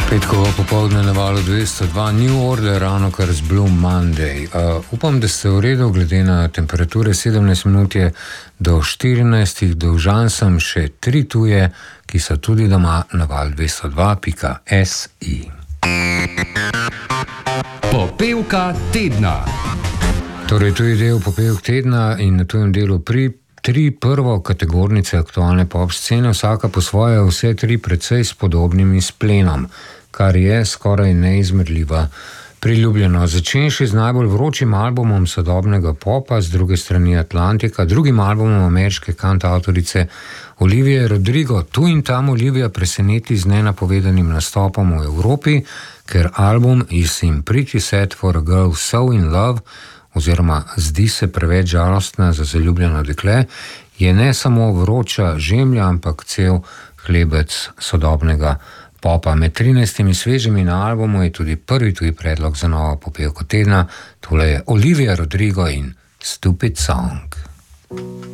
Petkovo popoldne na valu 202, New Order, ravno kar z Blue Monday. Upam, da ste v redu, glede na temperature. 17 minut je do 14, dolžan sem še 3 tuje, ki so tudi doma na val 202.si. Popevka tedna. Torej, to je del popevk tedna in na tujem delu tri prvokategornice aktualne pop scene, vsaka po svoje, vse tri precej s podobnim izplenom, kar je skoraj neizmerljiva priljubljeno. Začenši z najbolj vročim albumom sodobnega popa z druge strani Atlantika, drugim albumom ameriške kantavtorice Olivije Rodrigo. Tu in tam Olivija preseneti z nenapovedanim nastopom v Evropi, ker album Is in Pretty Sad for a Girl So in Love, oziroma Zdi se preveč žalostna za zaljubljeno dekle, je ne samo vroča žemlja, ampak cel hlebec sodobnega popa. Med 13 svežimi na albumu je tudi prvi tuji predlog za novo popevko tedna. Tole je Olivia Rodrigo in Stupid Song.